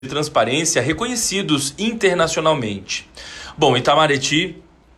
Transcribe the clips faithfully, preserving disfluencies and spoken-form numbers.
de transparência reconhecidos internacionalmente. Bom, Itamaraty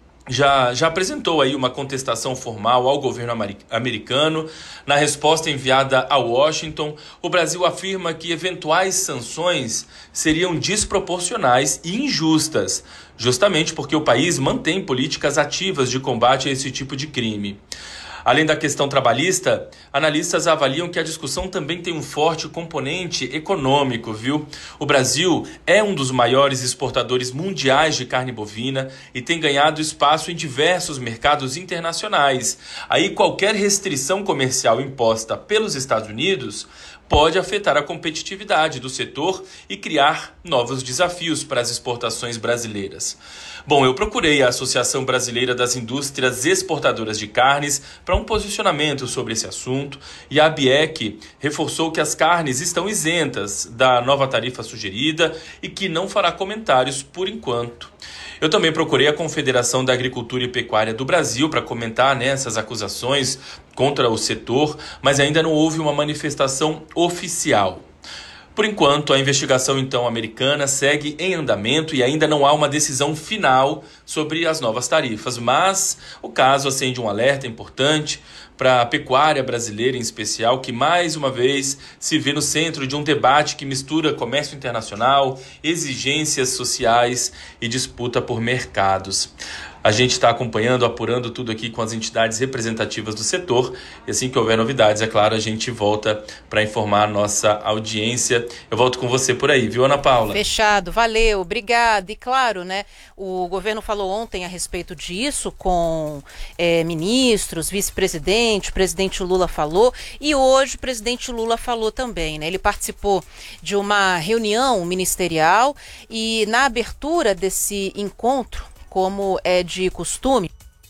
já, já apresentou aí uma contestação formal ao governo americano. Na resposta enviada a Washington, o Brasil afirma que eventuais sanções seriam desproporcionais e injustas, justamente porque o país mantém políticas ativas de combate a esse tipo de crime. Além da questão trabalhista, analistas avaliam que a discussão também tem um forte componente econômico, viu? O Brasil é um dos maiores exportadores mundiais de carne bovina e tem ganhado espaço em diversos mercados internacionais. Aí qualquer restrição comercial imposta pelos Estados Unidos pode afetar a competitividade do setor e criar novos desafios para as exportações brasileiras. Bom, eu procurei a Associação Brasileira das Indústrias Exportadoras de Carnes para um posicionamento sobre esse assunto e a ABIEC reforçou que as carnes estão isentas da nova tarifa sugerida e que não fará comentários por enquanto. Eu também procurei a Confederação da Agricultura e Pecuária do Brasil para comentar né, essas acusações contra o setor, mas ainda não houve uma manifestação oficial. Por enquanto, a investigação então americana segue em andamento e ainda não há uma decisão final sobre as novas tarifas, mas o caso acende um alerta importante para a pecuária brasileira em especial, que mais uma vez se vê no centro de um debate que mistura comércio internacional, exigências sociais e disputa por mercados. A gente está acompanhando, apurando tudo aqui com as entidades representativas do setor. E assim que houver novidades, é claro, a gente volta para informar a nossa audiência. Eu volto com você por aí, viu, Ana Paula? Fechado, valeu, obrigada. E claro, né, o governo falou ontem a respeito disso com é, ministros, vice-presidente, o presidente Lula falou. E hoje o presidente Lula falou também, né? Ele participou de uma reunião ministerial e na abertura desse encontro, como é de costume,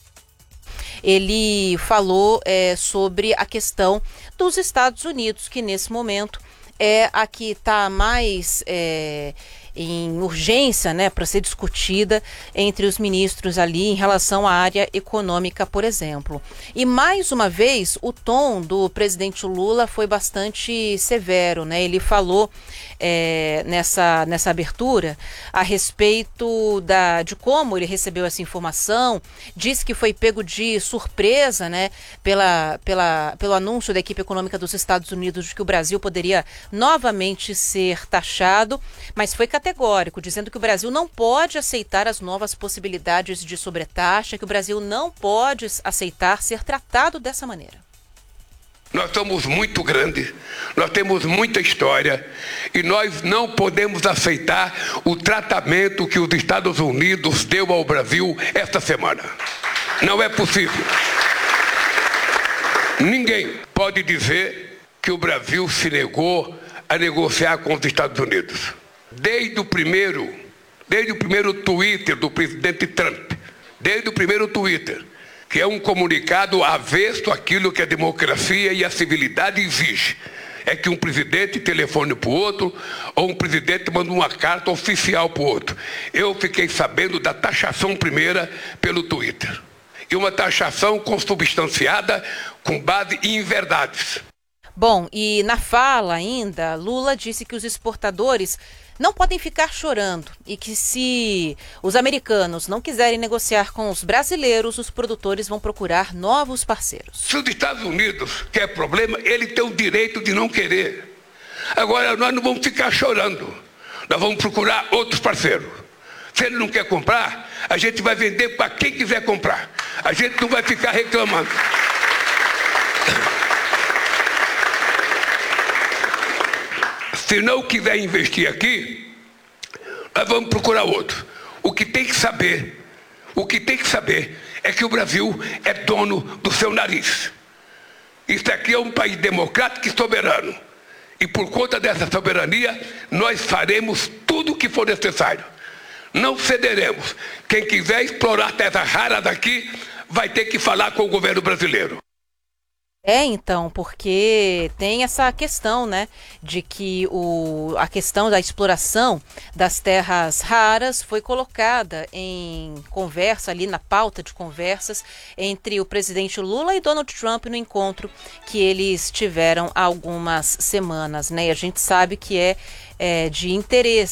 ele falou é, sobre a questão dos Estados Unidos, que nesse momento é a que está mais é, em urgência, né, para ser discutida entre os ministros ali em relação à área econômica, por exemplo. E mais uma vez, o tom do presidente Lula foi bastante severo, né? Ele falou é, nessa, nessa abertura a respeito da, de como ele recebeu essa informação, disse que foi pego de surpresa, né, pela, pela, pelo anúncio da equipe econômica dos Estados Unidos de que o Brasil poderia novamente ser taxado, mas foi categórico, dizendo que o Brasil não pode aceitar as novas possibilidades de sobretaxa, que o Brasil não pode aceitar ser tratado dessa maneira. Nós somos muito grandes, nós temos muita história e nós não podemos aceitar o tratamento que os Estados Unidos deu ao Brasil esta semana. Não é possível. Ninguém pode dizer que o Brasil se negou a negociar com os Estados Unidos. Desde o primeiro, desde o primeiro Twitter do presidente Trump, desde o primeiro Twitter, que é um comunicado avesso àquilo que a democracia e a civilidade exigem. É que um presidente telefone para o outro, ou um presidente manda uma carta oficial para o outro. Eu fiquei sabendo da taxação primeira pelo Twitter. E uma taxação consubstanciada com base em verdades. Bom, e na fala ainda, Lula disse que os exportadores não podem ficar chorando e que se os americanos não quiserem negociar com os brasileiros, os produtores vão procurar novos parceiros. Se os Estados Unidos quer problema, ele tem o direito de não querer. Agora, nós não vamos ficar chorando. Nós vamos procurar outros parceiros. Se ele não quer comprar, a gente vai vender para quem quiser comprar. A gente não vai ficar reclamando. Se não quiser investir aqui, nós vamos procurar outro. O que tem que saber, o que tem que saber é que o Brasil é dono do seu nariz. Isso aqui é um país democrático e soberano. E por conta dessa soberania, nós faremos tudo o que for necessário. Não cederemos. Quem quiser explorar terras raras aqui, vai ter que falar com o governo brasileiro. É, então, porque tem essa questão, né, de que o, a questão da exploração das terras raras foi colocada em conversa, ali na pauta de conversas, entre o presidente Lula e Donald Trump no encontro que eles tiveram há algumas semanas, né, e a gente sabe que é é, de interesse